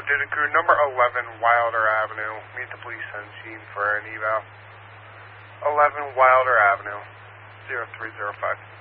did a crew number 11 Wilder Avenue. Meet the police on scene for an eval. 11 Wilder Avenue, 0305.